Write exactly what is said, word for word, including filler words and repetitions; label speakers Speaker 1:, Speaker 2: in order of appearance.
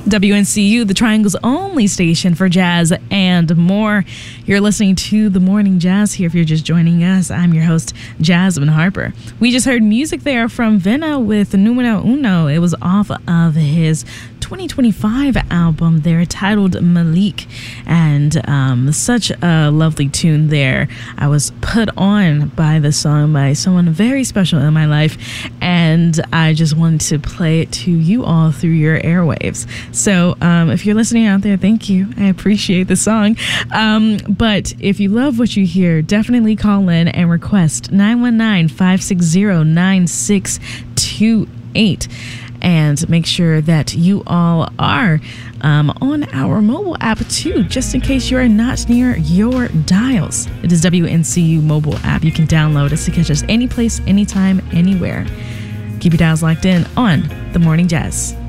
Speaker 1: W N C U, the Triangle's only station for jazz and more. You're listening to The Morning Jazz here. If you're just joining us, I'm your host, Jasmine Harper. We just heard music there from Venna with Numero Uno. It was off of his twenty twenty-five album there titled Malik, and um, such a lovely tune there. I was put on by the song by someone very special in my life, and I just wanted to play it to you all through your airwaves. So um, if you're listening out there, thank you. I appreciate the song. Um, but if you love what you hear, definitely call in and request nine one nine, five six zero, nine six two eight. And make sure that you all are um, on our mobile app too, just in case you are not near your dials. It is W N C U mobile app. You can download it to catch us any place, anytime, anywhere. Keep your dials locked in on The Morning Jazz.